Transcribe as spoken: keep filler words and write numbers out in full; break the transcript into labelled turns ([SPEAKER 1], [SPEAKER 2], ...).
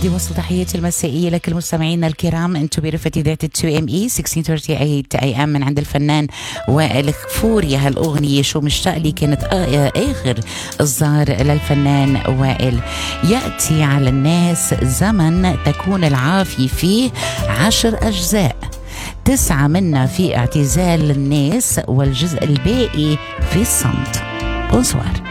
[SPEAKER 1] بدي وصل تحياتي المسائية لكل مستمعينا الكرام. انتم برفة إذاعة تو ام اي ستة ثلاثين ثلاثة وثلاثين اي ام من عند الفنان وائل غفوري. هالأغنية شو مشتاق لي كانت آخر إصدار للفنان وائل. يأتي على الناس زمن تكون العافية فيه عشر أجزاء، تسعة منا في اعتزال الناس والجزء الباقي في الصمت. بونسوار.